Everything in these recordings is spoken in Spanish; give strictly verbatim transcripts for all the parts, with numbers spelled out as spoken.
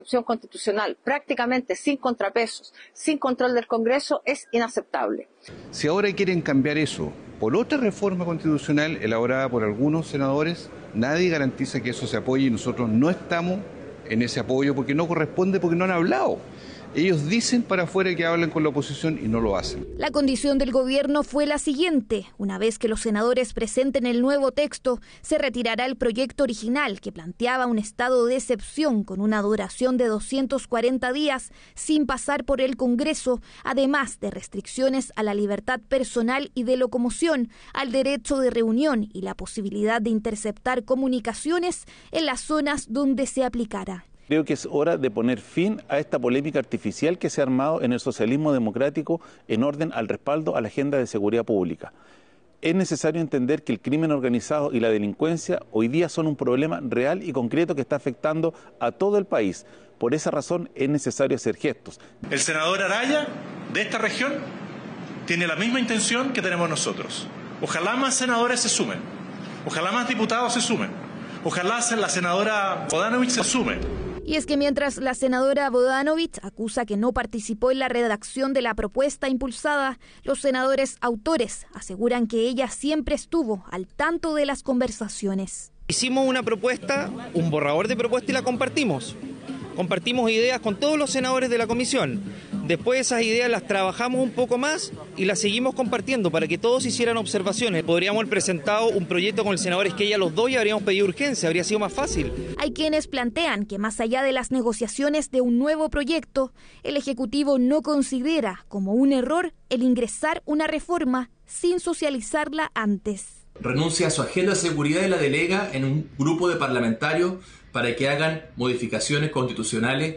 Constitucional prácticamente sin contrapesos, sin control del Congreso, es inaceptable. Si ahora quieren cambiar eso por otra reforma constitucional elaborada por algunos senadores, nadie garantiza que eso se apoye y nosotros no estamos en ese apoyo porque no corresponde, porque no han hablado. Ellos dicen para afuera que hablan con la oposición y no lo hacen. La condición del gobierno fue la siguiente. Una vez que los senadores presenten el nuevo texto, se retirará el proyecto original que planteaba un estado de excepción con una duración de doscientos cuarenta días sin pasar por el Congreso, además de restricciones a la libertad personal y de locomoción, al derecho de reunión y la posibilidad de interceptar comunicaciones en las zonas donde se aplicara. Creo que es hora de poner fin a esta polémica artificial que se ha armado en el socialismo democrático en orden al respaldo a la agenda de seguridad pública. Es necesario entender que el crimen organizado y la delincuencia hoy día son un problema real y concreto que está afectando a todo el país. Por esa razón es necesario hacer gestos. El senador Araya, de esta región, tiene la misma intención que tenemos nosotros. Ojalá más senadores se sumen, ojalá más diputados se sumen, ojalá la senadora Bodanovich se sume. Y es que mientras la senadora Bodanovich acusa que no participó en la redacción de la propuesta impulsada, los senadores autores aseguran que ella siempre estuvo al tanto de las conversaciones. Hicimos una propuesta, un borrador de propuesta y la compartimos. Compartimos ideas con todos los senadores de la comisión. Después esas ideas las trabajamos un poco más y las seguimos compartiendo para que todos hicieran observaciones. Podríamos haber presentado un proyecto con el senador Esquella los dos y habríamos pedido urgencia, habría sido más fácil. Hay quienes plantean que más allá de las negociaciones de un nuevo proyecto, el Ejecutivo no considera como un error el ingresar una reforma sin socializarla antes. Renuncia a su agenda de seguridad y la delega en un grupo de parlamentarios para que hagan modificaciones constitucionales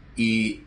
y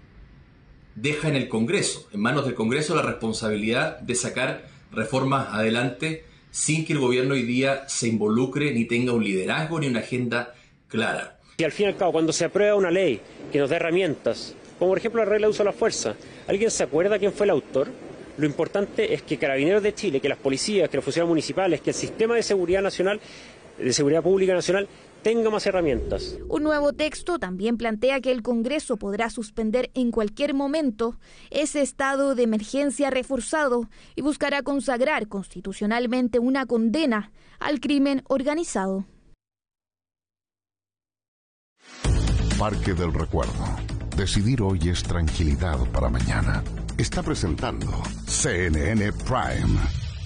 deja en el Congreso, en manos del Congreso, la responsabilidad de sacar reformas adelante sin que el gobierno hoy día se involucre ni tenga un liderazgo ni una agenda clara. Y al fin y al cabo, cuando se aprueba una ley que nos da herramientas, como por ejemplo la regla de uso de la fuerza, ¿alguien se acuerda quién fue el autor? Lo importante es que Carabineros de Chile, que las policías, que los funcionarios municipales, que el sistema de seguridad nacional, de seguridad pública nacional, tenga más herramientas. Un nuevo texto también plantea que el Congreso podrá suspender en cualquier momento ese estado de emergencia reforzado y buscará consagrar constitucionalmente una condena al crimen organizado. Parque del Recuerdo. Decidir hoy es tranquilidad para mañana. Está presentando C N N Prime.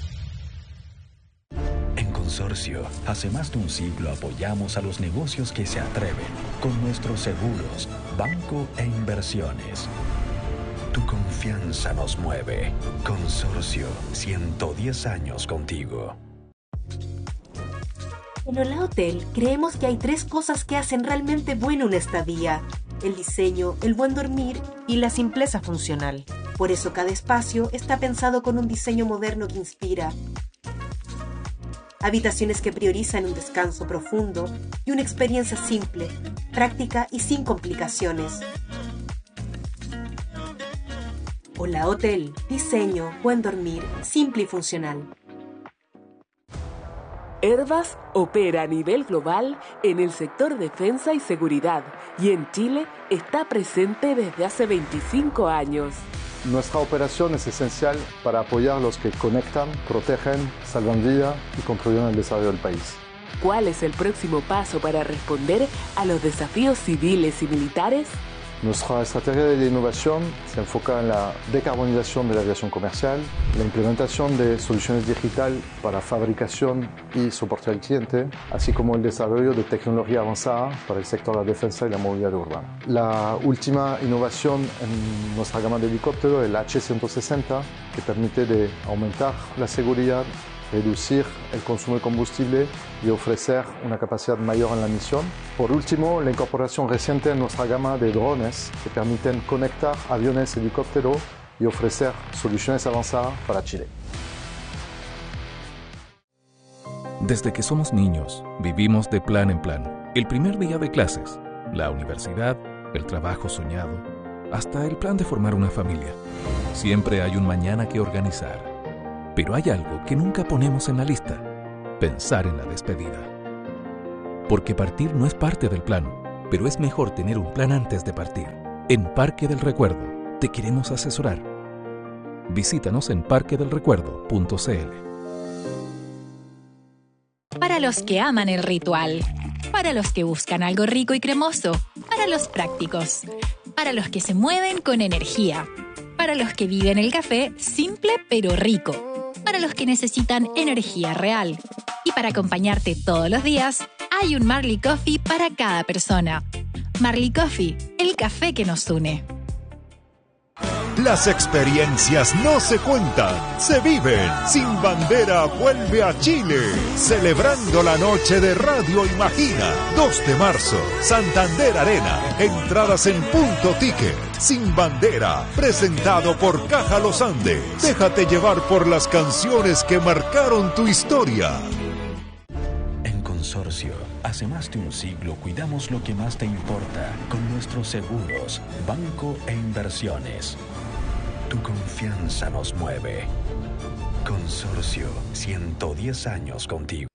En Consorcio, hace más de un siglo apoyamos a los negocios que se atreven con nuestros seguros, banco e inversiones. Tu confianza nos mueve. Consorcio, ciento diez años contigo. En Hola Hotel creemos que hay tres cosas que hacen realmente bueno una estadía: el diseño, el buen dormir y la simpleza funcional. Por eso cada espacio está pensado con un diseño moderno que inspira. Habitaciones que priorizan un descanso profundo y una experiencia simple, práctica y sin complicaciones. Hola Hotel, diseño, buen dormir, simple y funcional. Airbus opera a nivel global en el sector defensa y seguridad y en Chile está presente desde hace veinticinco años. Nuestra operación es esencial para apoyar a los que conectan, protegen, salvan vidas y contribuyen al desarrollo del país. ¿Cuál es el próximo paso para responder a los desafíos civiles y militares? Nuestra estrategia de innovación se enfoca en la decarbonización de la aviación comercial, la implementación de soluciones digitales para fabricación y soporte al cliente, así como el desarrollo de tecnología avanzada para el sector de la defensa y la movilidad urbana. La última innovación en nuestra gama de helicópteros es el H ciento sesenta, que permite de aumentar la seguridad, reducir el consumo de combustible y ofrecer una capacidad mayor en la misión. Por último, la incorporación reciente en nuestra gama de drones que permiten conectar aviones y helicópteros y ofrecer soluciones avanzadas para Chile. Desde que somos niños, vivimos de plan en plan. El primer día de clases, la universidad, el trabajo soñado, hasta el plan de formar una familia. Siempre hay un mañana que organizar. Pero hay algo que nunca ponemos en la lista: pensar en la despedida. Porque partir no es parte del plan, pero es mejor tener un plan antes de partir. En Parque del Recuerdo te queremos asesorar. Visítanos en parque del recuerdo punto c l. Para los que aman el ritual, para los que buscan algo rico y cremoso, para los prácticos, para los que se mueven con energía, para los que viven el café simple pero rico, para los que necesitan energía real. Y para acompañarte todos los días, hay un Marley Coffee para cada persona. Marley Coffee, el café que nos une. Las experiencias no se cuentan, se viven. Sin Bandera vuelve a Chile, celebrando la noche de Radio Imagina. dos de marzo, Santander Arena. Entradas en Punto Ticket. Sin Bandera, presentado por Caja Los Andes. Déjate llevar por las canciones que marcaron tu historia. En Consorcio, hace más de un siglo cuidamos lo que más te importa con nuestros seguros, banco e inversiones. Tu confianza nos mueve. Consorcio, ciento diez años contigo.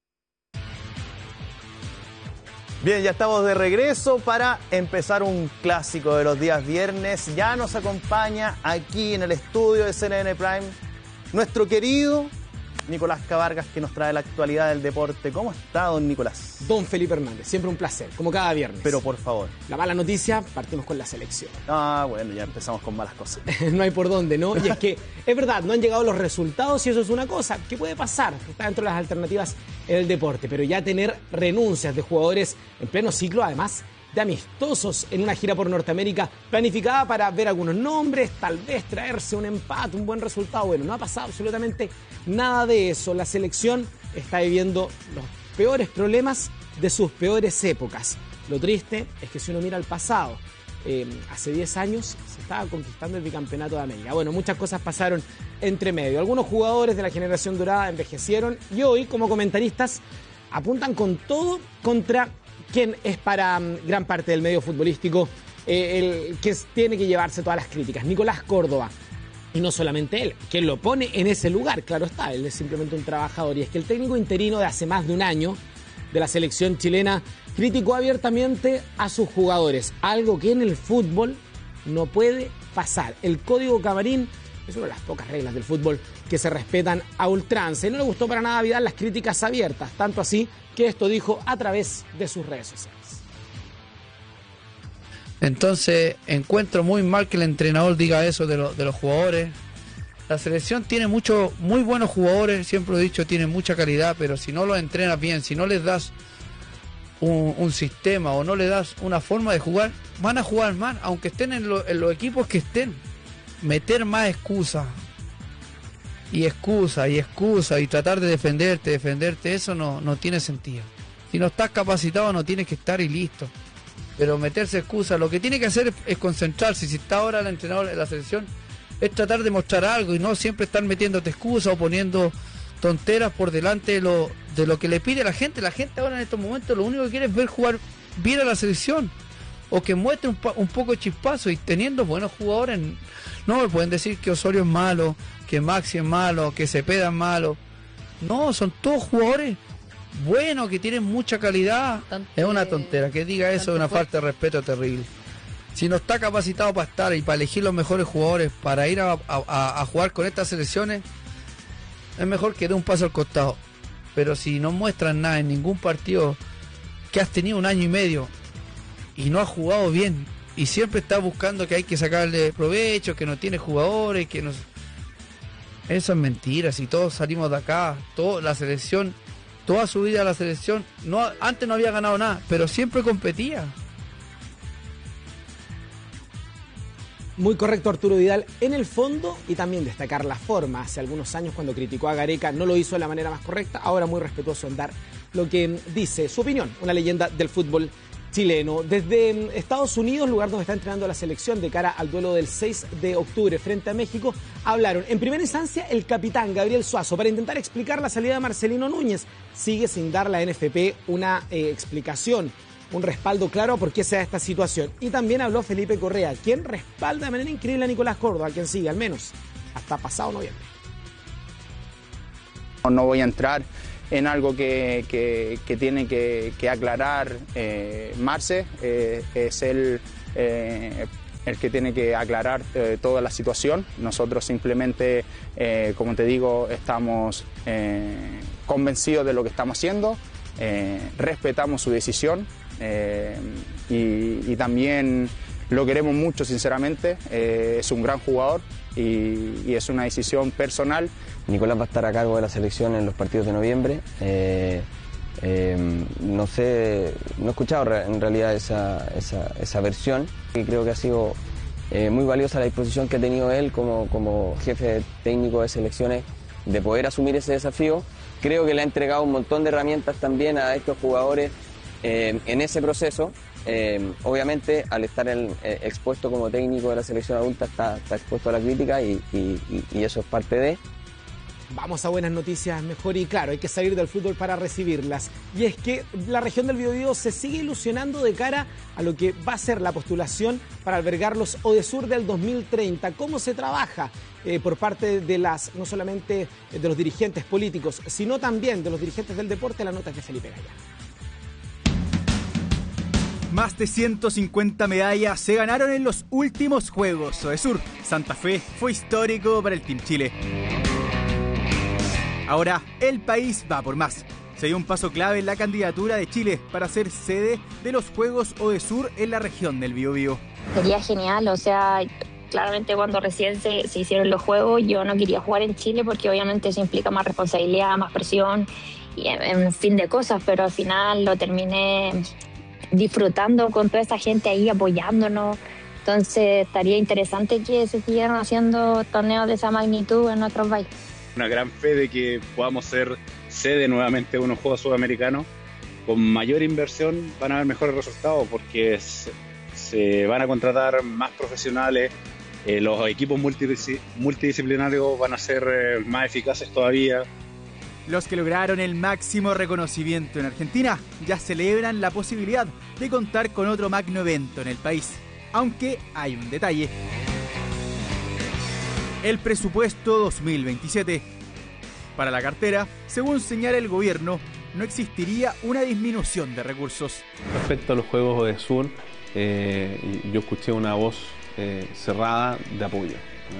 Bien, ya estamos de regreso para empezar un clásico de los días viernes. Ya nos acompaña aquí en el estudio de C N N Prime nuestro querido Nicolás Cavargas, que nos trae la actualidad del deporte. ¿Cómo está, don Nicolás? Don Felipe Hernández, siempre un placer, como cada viernes. Pero por favor. La mala noticia, partimos con la selección. Ah, bueno, ya empezamos con malas cosas. No hay por dónde, ¿no? Y es que, es verdad, no han llegado los resultados y eso es una cosa. ¿Qué puede pasar? Está dentro de las alternativas en el deporte. Pero ya tener renuncias de jugadores en pleno ciclo, además de amistosos en una gira por Norteamérica planificada para ver algunos nombres, tal vez traerse un empate, un buen resultado. Bueno, no ha pasado absolutamente nada de eso. La selección está viviendo los peores problemas de sus peores épocas. Lo triste es que si uno mira al pasado, eh, hace diez años se estaba conquistando el bicampeonato de América. Bueno, muchas cosas pasaron entre medio. Algunos jugadores de la generación dorada envejecieron y hoy, como comentaristas, apuntan con todo contra quien es para um, gran parte del medio futbolístico eh, el que tiene que llevarse todas las críticas, Nicolás Córdoba. Y no solamente él, quien lo pone en ese lugar, claro está, él es simplemente un trabajador. Y es que el técnico interino de hace más de un año de la selección chilena criticó abiertamente a sus jugadores, algo que en el fútbol no puede pasar. El código camarín es una de las pocas reglas del fútbol que se respetan a ultranza. Y no le gustó para nada a Vidal las críticas abiertas, tanto así que esto dijo a través de sus redes sociales. Entonces encuentro muy mal que el entrenador diga eso de, lo, de los jugadores. La selección tiene muchos muy buenos jugadores, siempre lo he dicho, tiene mucha calidad, pero si no los entrenas bien, si no les das un, un sistema o no les das una forma de jugar, van a jugar mal, aunque estén en, lo, en los equipos que estén. Meter más excusas y excusa y excusa y tratar de defenderte, defenderte, eso no, no tiene sentido. Si no estás capacitado no tienes que estar y listo. Pero meterse excusas, lo que tiene que hacer es concentrarse. Si está ahora el entrenador de la selección, es tratar de mostrar algo y no siempre estar metiéndote excusas o poniendo tonteras por delante de lo, de lo que le pide la gente. La gente ahora en estos momentos lo único que quiere es ver jugar bien a la selección o que muestre un, un poco de chispazo, y teniendo buenos jugadores. No me pueden decir que Osorio es malo, que Maxi es malo, que Cepeda es malo. No, son todos jugadores buenos, que tienen mucha calidad. Es una tontera, que diga eso es una falta de respeto terrible. Si no está capacitado para estar y para elegir los mejores jugadores, para ir a, a, a jugar con estas selecciones, es mejor que dé un paso al costado. Pero si no muestran nada en ningún partido, que has tenido un año y medio y no has jugado bien, y siempre está buscando que hay que sacarle provecho, que no tiene jugadores, que no... Eso es mentira. Si todos salimos de acá, toda la selección, toda su vida la selección, no, antes no había ganado nada, pero siempre competía. Muy correcto Arturo Vidal en el fondo, y también destacar la forma. Hace algunos años, cuando criticó a Gareca, no lo hizo de la manera más correcta. Ahora muy respetuoso en dar lo que dice, su opinión, una leyenda del fútbol chileno. Desde Estados Unidos, lugar donde está entrenando la selección de cara al duelo del seis de octubre frente a México, hablaron en primera instancia el capitán Gabriel Suazo para intentar explicar la salida de Marcelino Núñez. Sigue sin dar la N F P una eh, explicación, un respaldo claro a por qué se da esta situación. Y también habló Felipe Correa, quien respalda de manera increíble a Nicolás Córdoba, a quien sigue al menos hasta pasado noviembre. No voy a entrar en algo que, que, que tiene que, que aclarar eh, Marce, eh, es él eh, el que tiene que aclarar eh, toda la situación. Nosotros simplemente, eh, como te digo, estamos eh, convencidos de lo que estamos haciendo, eh, respetamos su decisión eh, y, y también lo queremos mucho, sinceramente. Eh, es un gran jugador y, y es una decisión personal. Nicolás va a estar a cargo de la selección en los partidos de noviembre. Eh, eh, no sé, no he escuchado en realidad esa, esa, esa versión y creo que ha sido eh, muy valiosa la disposición que ha tenido él como, como jefe técnico de selecciones de poder asumir ese desafío. Creo que le ha entregado un montón de herramientas también a estos jugadores eh, en ese proceso. Eh, obviamente, al estar en, eh, expuesto como técnico de la selección adulta, está, está expuesto a la crítica y, y, y eso es parte de... Vamos a buenas noticias mejor y claro, hay que salir del fútbol para recibirlas. Y es que la región del Biobío se sigue ilusionando de cara a lo que va a ser la postulación para albergar los ODESUR del dos mil treinta. ¿Cómo se trabaja eh, por parte de las, no solamente de los dirigentes políticos, sino también de los dirigentes del deporte? La nota es de Felipe Gaya. Más de ciento cincuenta medallas se ganaron en los últimos Juegos ODESUR. Santa Fe fue histórico para el Team Chile. Ahora, el país va por más. Se dio un paso clave en la candidatura de Chile para ser sede de los Juegos ODESUR en la región del Biobío. Sería genial, o sea, claramente cuando recién se, se hicieron los Juegos yo no quería jugar en Chile porque obviamente eso implica más responsabilidad, más presión y en, en fin de cosas, pero al final lo terminé disfrutando con toda esa gente ahí apoyándonos. Entonces estaría interesante que se siguieran haciendo torneos de esa magnitud en otros países. Una gran fe de que podamos ser sede nuevamente de unos Juegos Sudamericanos. Con mayor inversión van a haber mejores resultados porque se, se van a contratar más profesionales, eh, los equipos multidis- multidisciplinarios van a ser eh, más eficaces todavía. Los que lograron el máximo reconocimiento en Argentina ya celebran la posibilidad de contar con otro magno evento en el país. Aunque hay un detalle. El presupuesto dos mil veintisiete. Para la cartera, según señala el gobierno, no existiría una disminución de recursos. Respecto a los Juegos ODESUR, eh, yo escuché una voz eh, cerrada de apoyo,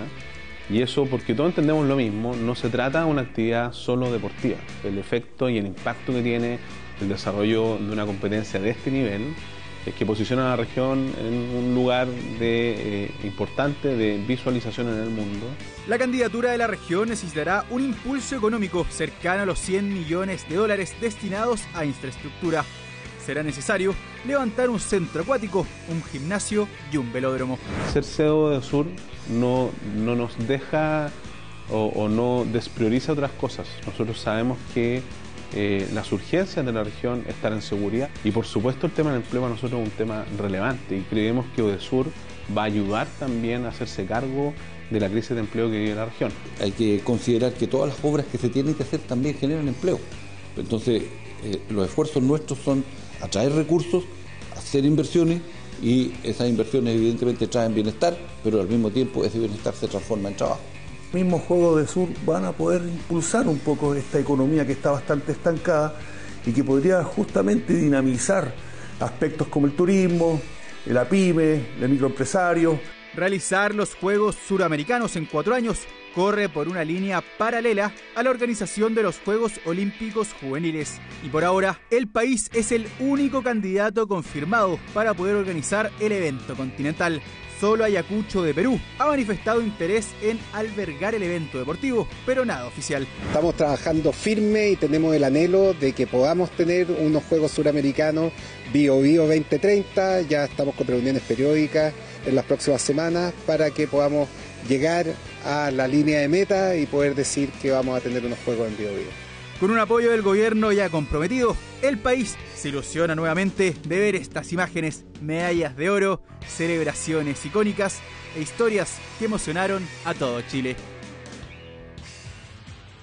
¿eh? Y eso porque todos entendemos lo mismo, no se trata de una actividad solo deportiva. El efecto y el impacto que tiene el desarrollo de una competencia de este nivel es que posiciona a la región en un lugar de, eh, importante de visualización en el mundo. La candidatura de la región necesitará un impulso económico cercano a los cien millones de dólares destinados a infraestructura. Será necesario levantar un centro acuático, un gimnasio y un velódromo. Ser sede de ODESUR no, no nos deja o, o no desprioriza otras cosas. Nosotros sabemos que Eh, las urgencias de la región están en seguridad y por supuesto el tema del empleo para nosotros es un tema relevante y creemos que ODESUR va a ayudar también a hacerse cargo de la crisis de empleo que vive la región. Hay que considerar que todas las obras que se tienen que hacer también generan empleo. Entonces eh, los esfuerzos nuestros son atraer recursos, hacer inversiones y esas inversiones evidentemente traen bienestar, pero al mismo tiempo ese bienestar se transforma en trabajo. Mismos Juegos ODESUR van a poder impulsar un poco esta economía que está bastante estancada y que podría justamente dinamizar aspectos como el turismo, la pyme, el microempresario. Realizar los Juegos Suramericanos en cuatro años corre por una línea paralela a la organización de los Juegos Olímpicos Juveniles. Y por ahora, el país es el único candidato confirmado para poder organizar el evento continental. Solo Ayacucho de Perú ha manifestado interés en albergar el evento deportivo, pero nada oficial. Estamos trabajando firme y tenemos el anhelo de que podamos tener unos Juegos Suramericanos Biobío veinte treinta. Ya estamos con reuniones periódicas en las próximas semanas para que podamos llegar a la línea de meta y poder decir que vamos a tener unos Juegos en Biobío. Con un apoyo del gobierno ya comprometido, el país se ilusiona nuevamente de ver estas imágenes, medallas de oro, celebraciones icónicas e historias que emocionaron a todo Chile.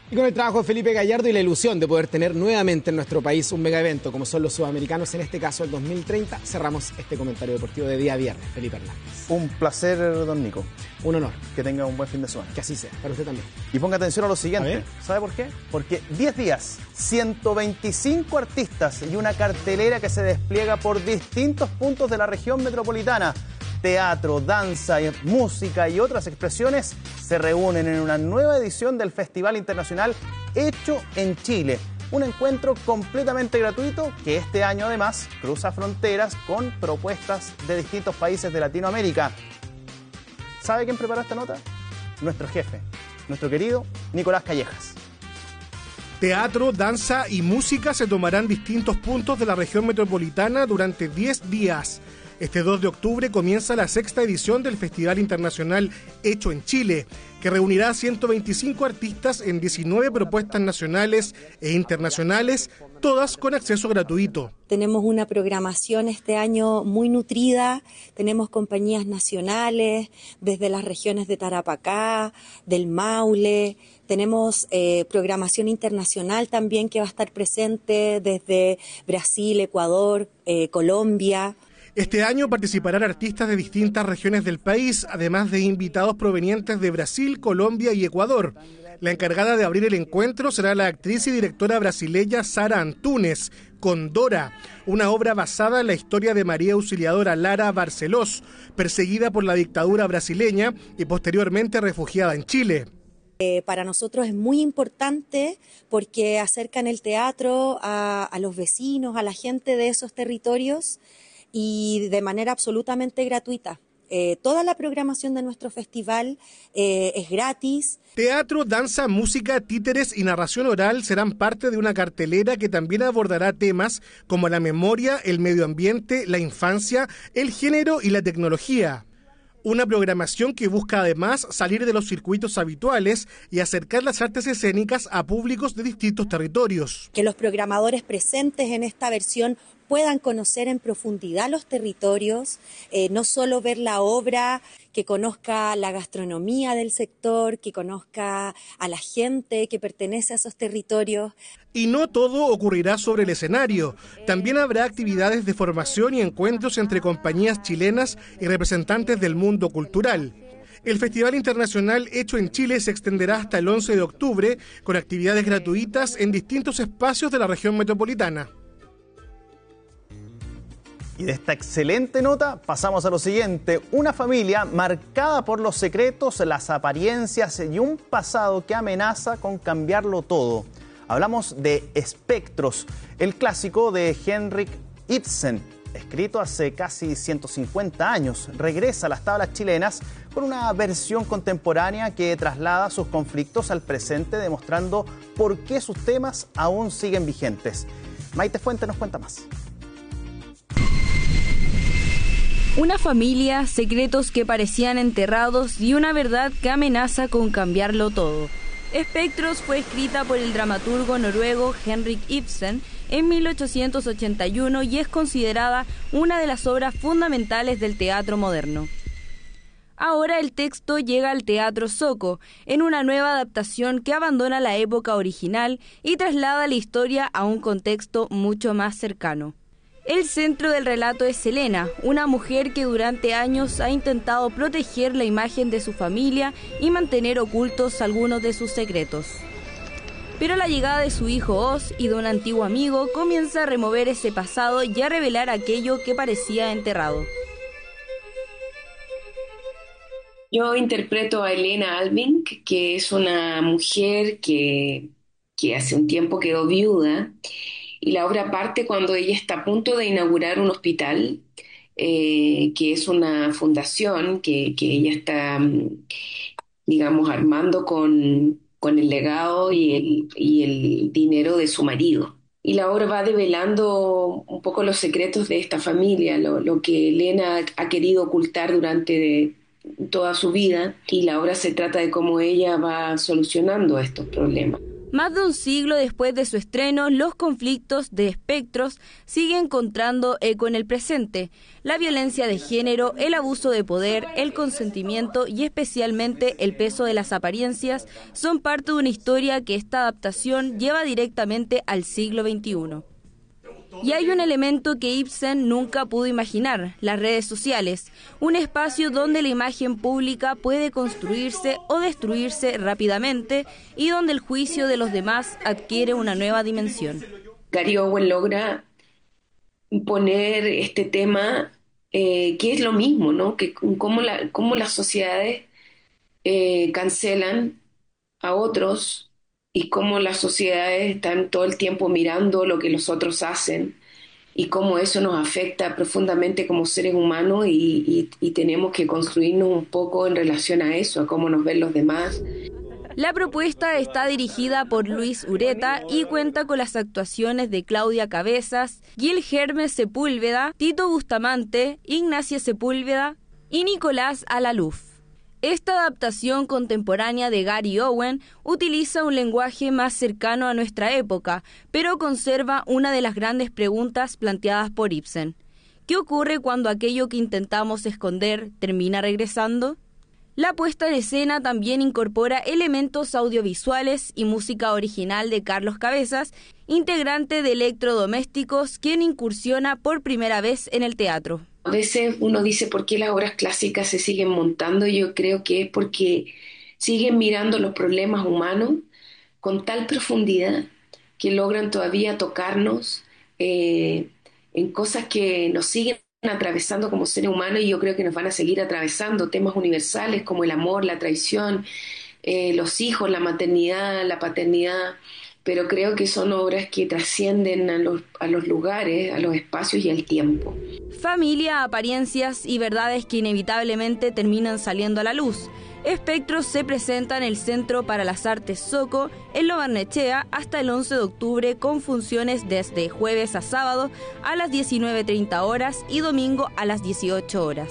Y con el trabajo de Felipe Gallardo y la ilusión de poder tener nuevamente en nuestro país un mega evento como son los Sudamericanos, en este caso el dos mil treinta, cerramos este comentario deportivo de día viernes. Felipe Hernández. Un placer, don Nico. Un honor. Que tenga un buen fin de semana. Que así sea, para usted también. Y ponga atención a lo siguiente. ¿Sabe por qué? Porque diez días, ciento veinticinco artistas y una cartelera que se despliega por distintos puntos de la región metropolitana. Teatro, danza, música y otras expresiones se reúnen en una nueva edición del Festival Internacional Hecho en Chile. Un encuentro completamente gratuito que este año además cruza fronteras con propuestas de distintos países de Latinoamérica. ¿Sabe quién preparó esta nota? Nuestro jefe, nuestro querido Nicolás Callejas. Teatro, danza y música se tomarán distintos puntos de la región metropolitana durante diez días. Este dos de octubre comienza la sexta edición del Festival Internacional Hecho en Chile, que reunirá a ciento veinticinco artistas en diecinueve propuestas nacionales e internacionales, todas con acceso gratuito. Tenemos una programación este año muy nutrida, tenemos compañías nacionales desde las regiones de Tarapacá, del Maule, tenemos eh, programación internacional también que va a estar presente desde Brasil, Ecuador, eh, Colombia. Este año participarán artistas de distintas regiones del país, además de invitados provenientes de Brasil, Colombia y Ecuador. La encargada de abrir el encuentro será la actriz y directora brasileña Sara Antunes, con Dora, una obra basada en la historia de María Auxiliadora Lara Barcelós, perseguida por la dictadura brasileña y posteriormente refugiada en Chile. Eh, para nosotros es muy importante porque acercan el teatro a, a los vecinos, a la gente de esos territorios, y de manera absolutamente gratuita. Eh, toda la programación de nuestro festival eh, es gratis. Teatro, danza, música, títeres y narración oral serán parte de una cartelera que también abordará temas como la memoria, el medio ambiente, la infancia, el género y la tecnología. Una programación que busca además salir de los circuitos habituales y acercar las artes escénicas a públicos de distintos territorios. Que los programadores presentes en esta versión puedan conocer en profundidad los territorios, eh, no solo ver la obra, que conozca la gastronomía del sector, que conozca a la gente que pertenece a esos territorios. Y no todo ocurrirá sobre el escenario. También habrá actividades de formación y encuentros entre compañías chilenas y representantes del mundo cultural. El Festival Internacional Hecho en Chile se extenderá hasta el once de octubre con actividades gratuitas en distintos espacios de la región metropolitana. Y de esta excelente nota pasamos a lo siguiente. Una familia marcada por los secretos, las apariencias y un pasado que amenaza con cambiarlo todo. Hablamos de Espectros, el clásico de Henrik Ibsen, escrito hace casi ciento cincuenta años. Regresa a las tablas chilenas con una versión contemporánea que traslada sus conflictos al presente, demostrando por qué sus temas aún siguen vigentes. Maite Fuente nos cuenta más. Una familia, secretos que parecían enterrados y una verdad que amenaza con cambiarlo todo. Espectros fue escrita por el dramaturgo noruego Henrik Ibsen en mil ochocientos ochenta y uno y es considerada una de las obras fundamentales del teatro moderno. Ahora el texto llega al Teatro Zoco, en una nueva adaptación que abandona la época original y traslada la historia a un contexto mucho más cercano. El centro del relato es Selena, una mujer que durante años ha intentado proteger la imagen de su familia y mantener ocultos algunos de sus secretos. Pero la llegada de su hijo Oz y de un antiguo amigo comienza a remover ese pasado y a revelar aquello que parecía enterrado. Yo interpreto a Elena Alving, que es una mujer que, que hace un tiempo quedó viuda. Y la obra parte cuando ella está a punto de inaugurar un hospital, eh, que es una fundación que, que ella está, digamos, armando con, con el legado y el, y el dinero de su marido. Y la obra va develando un poco los secretos de esta familia, lo, lo que Elena ha querido ocultar durante toda su vida. Y la obra se trata de cómo ella va solucionando estos problemas. Más de un siglo después de su estreno, los conflictos de espectros siguen encontrando eco en el presente. La violencia de género, el abuso de poder, el consentimiento y especialmente el peso de las apariencias son parte de una historia que esta adaptación lleva directamente al siglo veintiuno. Y hay un elemento que Ibsen nunca pudo imaginar, las redes sociales, un espacio donde la imagen pública puede construirse o destruirse rápidamente y donde el juicio de los demás adquiere una nueva dimensión. Gary Owen logra poner este tema, eh, que es lo mismo, ¿no? Que cómo, la, cómo las sociedades eh, cancelan a otros y cómo las sociedades están todo el tiempo mirando lo que los otros hacen y cómo eso nos afecta profundamente como seres humanos y, y, y tenemos que construirnos un poco en relación a eso, a cómo nos ven los demás. La propuesta está dirigida por Luis Ureta y cuenta con las actuaciones de Claudia Cabezas, Gil Hermes Sepúlveda, Tito Bustamante, Ignacia Sepúlveda y Nicolás Alaluf. Esta adaptación contemporánea de Gary Owen utiliza un lenguaje más cercano a nuestra época, pero conserva una de las grandes preguntas planteadas por Ibsen. ¿Qué ocurre cuando aquello que intentamos esconder termina regresando? La puesta en escena también incorpora elementos audiovisuales y música original de Carlos Cabezas, integrante de Electrodomésticos, quien incursiona por primera vez en el teatro. A veces uno dice por qué las obras clásicas se siguen montando. Yo creo que es porque siguen mirando los problemas humanos con tal profundidad que logran todavía tocarnos eh, en cosas que nos siguen atravesando como seres humanos y yo creo que nos van a seguir atravesando, temas universales como el amor, la traición, eh, los hijos, la maternidad, la paternidad, pero creo que son obras que trascienden a los, a los lugares, a los espacios y al tiempo. Familia, apariencias y verdades que inevitablemente terminan saliendo a la luz. Espectros se presenta en el Centro para las Artes Soco, en Lo Barnechea, hasta el once de octubre con funciones desde jueves a sábado a las diecinueve treinta horas y domingo a las dieciocho horas.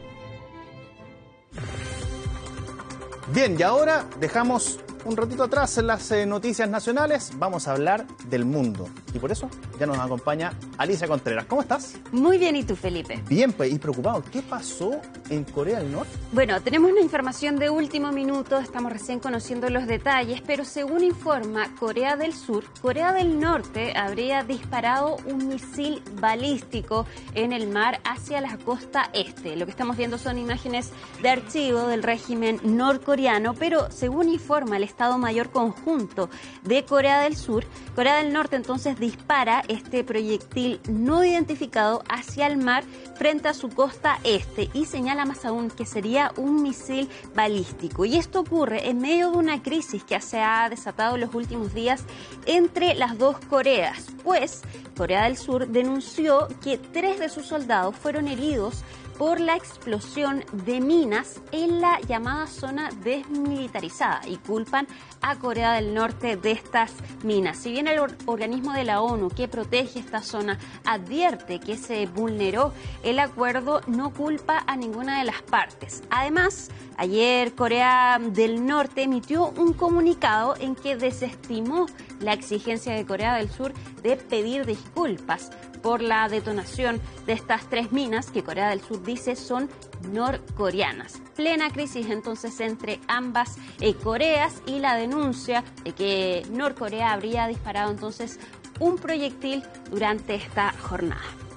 Bien, y ahora dejamos un ratito atrás en las eh, noticias nacionales, vamos a hablar del mundo. Y por eso ya nos acompaña Alicia Contreras. ¿Cómo estás? Muy bien, ¿y tú, Felipe? Bien, pues, y preocupado. ¿Qué pasó en Corea del Norte? Bueno, tenemos una información de último minuto, estamos recién conociendo los detalles, pero según informa Corea del Sur, Corea del Norte habría disparado un misil balístico en el mar hacia la costa este. Lo que estamos viendo son imágenes de archivo del régimen norcoreano, pero según informa el Estado Mayor Conjunto de Corea del Sur, Corea del Norte entonces dispara este proyectil no identificado hacia el mar frente a su costa este y señala más aún que sería un misil balístico. Y esto ocurre en medio de una crisis que se ha desatado en los últimos días entre las dos Coreas, pues Corea del Sur denunció que tres de sus soldados fueron heridos por la explosión de minas en la llamada zona desmilitarizada y culpan a Corea del Norte de estas minas. Si bien el or- organismo de la ONU que protege esta zona advierte que se vulneró el acuerdo, no culpa a ninguna de las partes. Además, ayer Corea del Norte emitió un comunicado en que desestimó la exigencia de Corea del Sur de pedir disculpas por la detonación de estas tres minas que Corea del Sur dice son norcoreanas. Plena crisis entonces entre ambas eh, Coreas y la denuncia de que Norcorea habría disparado entonces un proyectil durante esta jornada.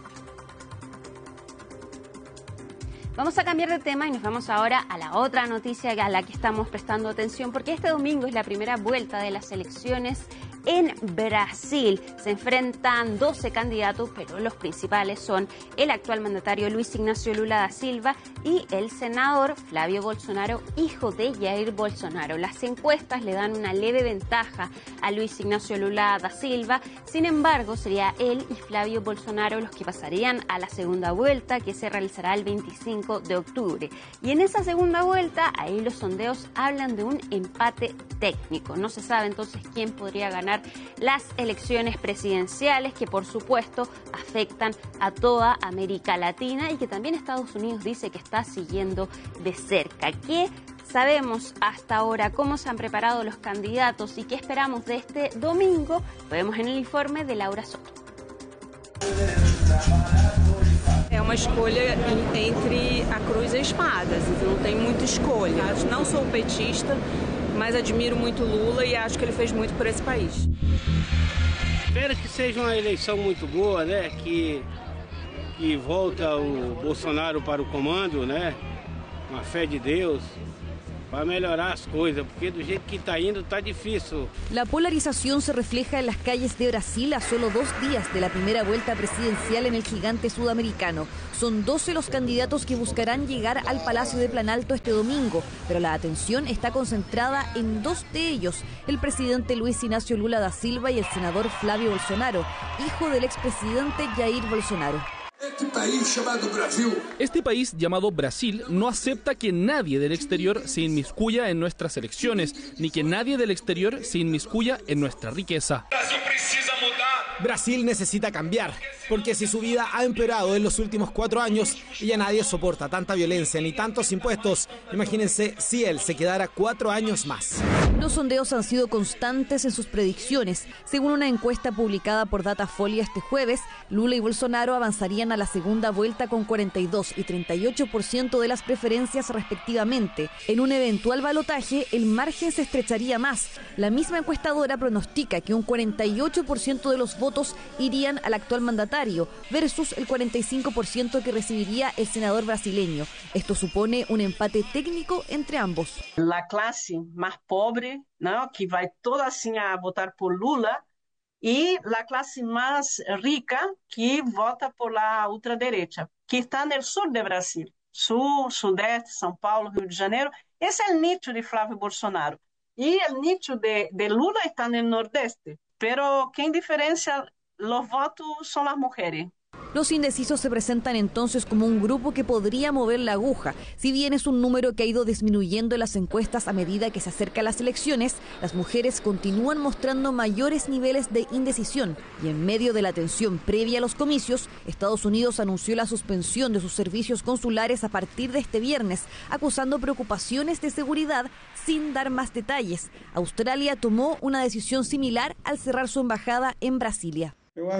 Vamos a cambiar de tema y nos vamos ahora a la otra noticia a la que estamos prestando atención, porque este domingo es la primera vuelta de las elecciones en Brasil. Se enfrentan doce candidatos, pero los principales son el actual mandatario Luis Ignacio Lula da Silva y el senador Flávio Bolsonaro, hijo de Jair Bolsonaro. Las encuestas le dan una leve ventaja a Luis Ignacio Lula da Silva, sin embargo sería él y Flávio Bolsonaro los que pasarían a la segunda vuelta, que se realizará el veinticinco de octubre. Y en esa segunda vuelta, ahí los sondeos hablan de un empate técnico. No se sabe entonces quién podría ganar las elecciones presidenciales, que por supuesto afectan a toda América Latina y que también Estados Unidos dice que está siguiendo de cerca. ¿Qué sabemos hasta ahora cómo se han preparado los candidatos y qué esperamos de este domingo, lo vemos en el informe de Laura Soto. É uma escolha entre a cruz e a espada, não tem muita escolha. Não sou petista, mas admiro muito Lula e acho que ele fez muito por esse país. Espero que seja uma eleição muito boa, né? Que, que volta o Bolsonaro para o comando, né? Uma fé de Deus, para mejorar las cosas, porque do jeito que está yendo está difícil. La polarización se refleja en las calles de Brasil a solo dos días de la primera vuelta presidencial en el gigante sudamericano. Son doce los candidatos que buscarán llegar al Palacio de Planalto este domingo, pero la atención está concentrada en dos de ellos, el presidente Luis Ignacio Lula da Silva y el senador Flávio Bolsonaro, hijo del expresidente Jair Bolsonaro. Este país llamado Brasil. Este país llamado Brasil no acepta que nadie del exterior se inmiscuya en nuestras elecciones, ni que nadie del exterior se inmiscuya en nuestra riqueza. Brasil necesita cambiar, porque si su vida ha empeorado en los últimos cuatro años y ya nadie soporta tanta violencia ni tantos impuestos, imagínense si él se quedara cuatro años más. Los sondeos han sido constantes en sus predicciones. Según una encuesta publicada por Datafolio este jueves, Lula y Bolsonaro avanzarían a la segunda vuelta con cuarenta y dos y treinta y ocho por ciento de las preferencias respectivamente. En un eventual balotaje, el margen se estrecharía más. La misma encuestadora pronostica que un cuarenta y ocho por ciento de los votos irían al actual mandatario versus el cuarenta y cinco por ciento que recibiría el senador brasileño. Esto supone un empate técnico entre ambos. La clase más pobre, ¿no?, que va toda assim a votar por Lula, y la clase más rica que vota por la ultraderecha, que está en el sur de Brasil, sur, sudeste, São Paulo, Rio de Janeiro. Ese es el nicho de Flávio Bolsonaro. Y el nicho de, de Lula está en el nordeste. Pero quien diferencia los votos son las mujeres. Los indecisos se presentan entonces como un grupo que podría mover la aguja. Si bien es un número que ha ido disminuyendo en las encuestas a medida que se acercan las elecciones, las mujeres continúan mostrando mayores niveles de indecisión. Y en medio de la tensión previa a los comicios, Estados Unidos anunció la suspensión de sus servicios consulares a partir de este viernes, acusando preocupaciones de seguridad sin dar más detalles. Australia tomó una decisión similar al cerrar su embajada en Brasilia.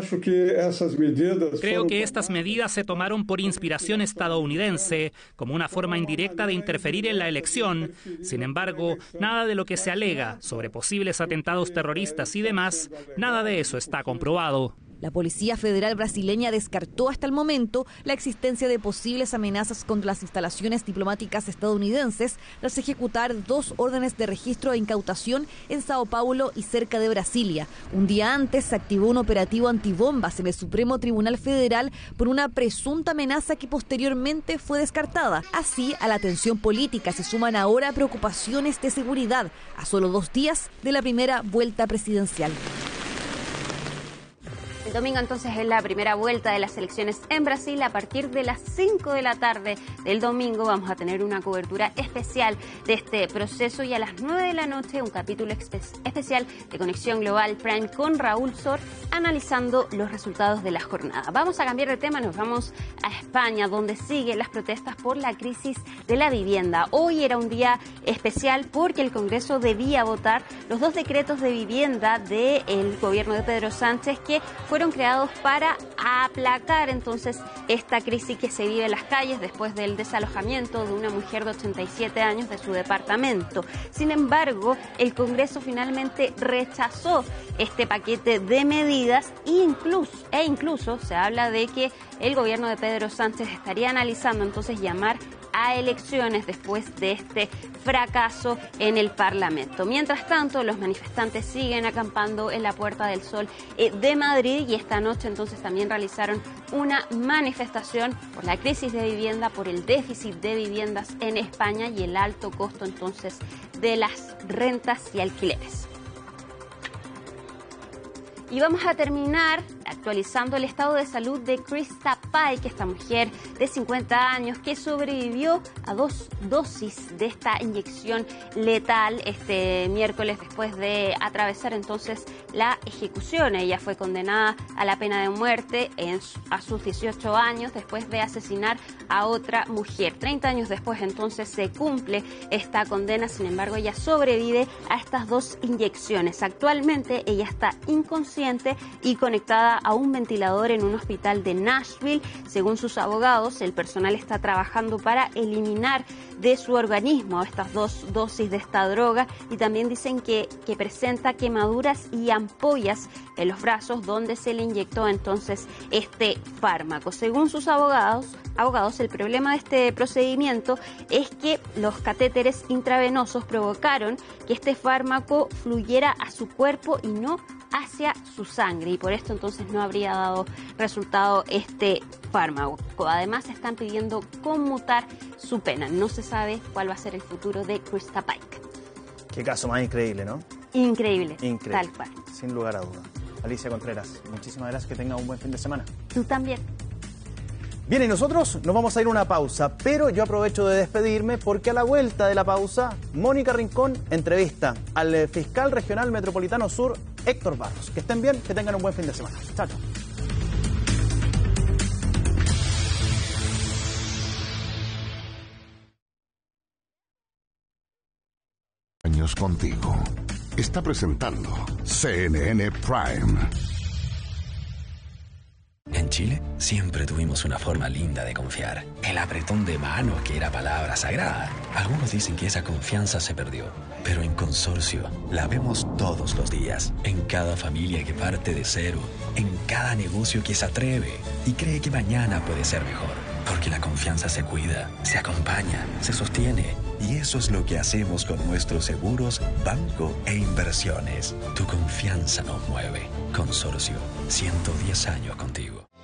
Creo que estas medidas se tomaron por inspiración estadounidense, como una forma indirecta de interferir en la elección. Sin embargo, nada de lo que se alega sobre posibles atentados terroristas y demás, nada de eso está comprobado. La Policía Federal brasileña descartó hasta el momento la existencia de posibles amenazas contra las instalaciones diplomáticas estadounidenses tras ejecutar dos órdenes de registro e incautación en Sao Paulo y cerca de Brasilia. Un día antes se activó un operativo antibombas en el Supremo Tribunal Federal por una presunta amenaza que posteriormente fue descartada. Así, a la tensión política se suman ahora preocupaciones de seguridad a solo dos días de la primera vuelta presidencial. El domingo entonces es la primera vuelta de las elecciones en Brasil. A partir de las cinco de la tarde del domingo vamos a tener una cobertura especial de este proceso y a las nueve de la noche un capítulo espe- especial de Conexión Global Prime con Raúl Sor analizando los resultados de la jornada. Vamos a cambiar de tema, nos vamos a España donde siguen las protestas por la crisis de la vivienda. Hoy era un día especial porque el Congreso debía votar los dos decretos de vivienda del gobierno de Pedro Sánchez que fueron creados para aplacar entonces esta crisis que se vive en las calles después del desalojamiento de una mujer de ochenta y siete años de su departamento. Sin embargo, el Congreso finalmente rechazó este paquete de medidas e incluso, e incluso se habla de que el gobierno de Pedro Sánchez estaría analizando entonces llamar a elecciones después de este fracaso en el Parlamento. Mientras tanto, los manifestantes siguen acampando en la Puerta del Sol de Madrid y esta noche entonces también realizaron una manifestación por la crisis de vivienda, por el déficit de viviendas en España y el alto costo entonces de las rentas y alquileres. Y vamos a terminar actualizando el estado de salud de Krista Pike, esta mujer de cincuenta años que sobrevivió a dos dosis de esta inyección letal este miércoles después de atravesar entonces la ejecución. Ella fue condenada a la pena de muerte en, a sus dieciocho años después de asesinar a otra mujer. treinta años después entonces se cumple esta condena, sin embargo ella sobrevive a estas dos inyecciones. Actualmente ella está inconsciente y conectada a un ventilador en un hospital de Nashville. Según sus abogados, el personal está trabajando para eliminar de su organismo estas dos dosis de esta droga y también dicen que, que presenta quemaduras y ampollas en los brazos donde se le inyectó entonces este fármaco. Según sus abogados, abogados, el problema de este procedimiento es que los catéteres intravenosos provocaron que este fármaco fluyera a su cuerpo y no hacia su sangre, y por esto entonces no habría dado resultado este fármaco. Además están pidiendo conmutar su pena. No se sabe cuál va a ser el futuro de Krista Pike. Qué caso más increíble, ¿no? Increíble, Increíble. Tal cual. Sin lugar a duda. Alicia Contreras, muchísimas gracias, que tenga un buen fin de semana. Tú también. Bien, y nosotros nos vamos a ir a una pausa, pero yo aprovecho de despedirme porque a la vuelta de la pausa, Mónica Rincón entrevista al fiscal regional metropolitano sur, Héctor Barros. Que estén bien, que tengan un buen fin de semana. Chao, chao. Años contigo. Está presentando C N N Prime. En Chile siempre tuvimos una forma linda de confiar. El apretón de manos, que era palabra sagrada. Algunos dicen que esa confianza se perdió. Pero en Consorcio la vemos todos los días. En cada familia que parte de cero. En cada negocio que se atreve y cree que mañana puede ser mejor. Porque la confianza se cuida, se acompaña, se sostiene. Y eso es lo que hacemos con nuestros seguros, banco e inversiones. Tu confianza nos mueve. Consorcio, ciento diez años contigo.